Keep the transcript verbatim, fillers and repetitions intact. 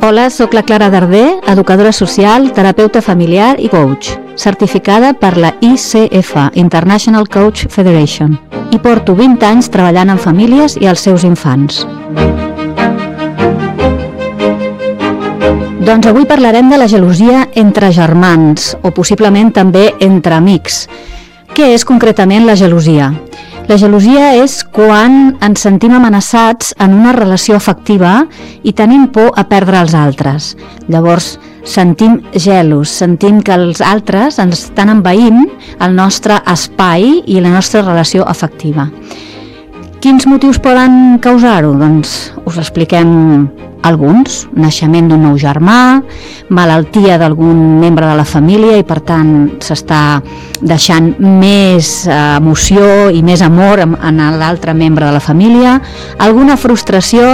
Hola, sóc la Clara Darder, educadora social, terapeuta familiar i coach, certificada per la I C F, International Coach Federation, i porto vint anys treballant amb famílies i els seus infants. Doncs avui parlarem de la gelosia entre germans, o possiblement també entre amics. Què és concretament la gelosia? La gelosia és quan ens sentim amenaçats en una relació afectiva i tenim por a perdre els altres. Llavors, sentim gelos, sentim que els altres ens estan envaint el nostre espai i la nostra relació afectiva. Quins motius poden causar-ho? Doncs us expliquem alguns. Naixement d'un nou germà, malaltia d'algun membre de la família i per tant s'està deixant més emoció i més amor en l'altre membre de la família, alguna frustració